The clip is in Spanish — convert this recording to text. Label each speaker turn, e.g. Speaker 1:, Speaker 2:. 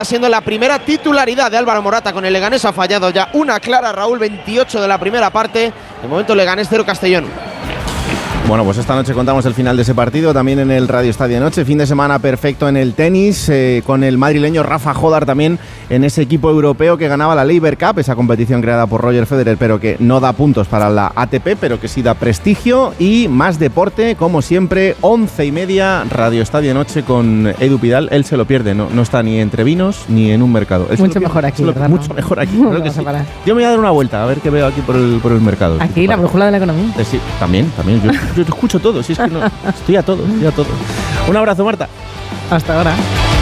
Speaker 1: Siendo la primera titularidad de Álvaro Morata con el Leganés. Ha fallado ya una clara, Raúl, 28 de la primera parte. De momento Leganés 0, Castellón.
Speaker 2: Bueno, pues esta noche contamos el final de ese partido, también en el Radio Estadio Noche. Fin de semana perfecto en el tenis, con el madrileño Rafa Jodar también en ese equipo europeo que ganaba la Laver Cup, esa competición creada por Roger Federer, pero que no da puntos para la ATP, pero que sí da prestigio. Y más deporte, como siempre, 11:30, Radio Estadio Noche con Edu Pidal. Él se lo pierde, no está ni entre vinos ni en un mercado.
Speaker 3: Mucho mejor aquí, ¿verdad?
Speaker 2: Mucho mejor aquí, creo que sí. Yo me voy a dar una vuelta, a ver qué veo aquí por el mercado.
Speaker 3: Aquí, la brújula de la economía.
Speaker 2: Sí, también. Yo te escucho todo, si es que no, estoy a todo. Un abrazo, Marta.
Speaker 3: Hasta ahora.